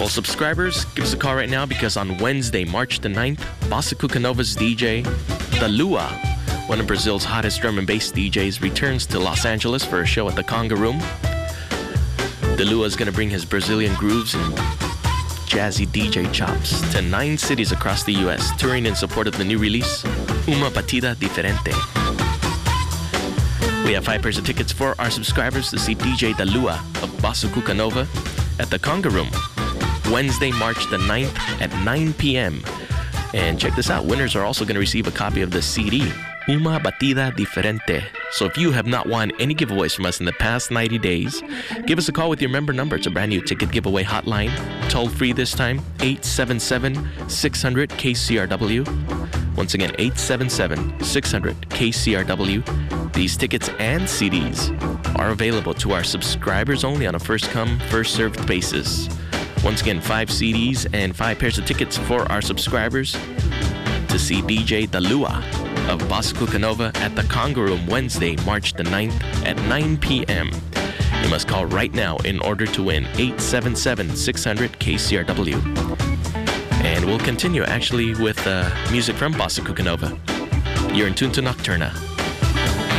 Well, subscribers, give us a call right now because on Wednesday, March the 9th, Bossa Cuca Nova's DJ, The Lua, one of Brazil's hottest drum and bass DJs, returns to Los Angeles for a show at the Conga Room. The Lua is going to bring his Brazilian grooves and jazzy DJ chops to 9 cities across the U.S., touring in support of the new release, Uma Batida Diferente. We have 5 pairs of tickets for our subscribers to see DJ The Lua of Bossa Cuca Nova at the Conga Room, Wednesday, March the 9th at 9 p.m. And check this out, winners are also going to receive a copy of the CD, Uma Batida Diferente. So if you have not won any giveaways from us in the past 90 days, give us a call with your member number. It's a brand new ticket giveaway hotline, toll free this time, 877-600-KCRW. Once again, 877-600-KCRW. These tickets and CDs are available to our subscribers only on a first-come, first-served basis. Once again, 5 CDs and 5 pairs of tickets for our subscribers to see DJ The Lua of Bossa Cuca Nova at the Conga Room Wednesday, March the 9th at 9 p.m. You must call right now in order to win, 877-600-KCRW. And we'll continue actually with music from Bossa Cuca Nova. You're in tune to Nocturna.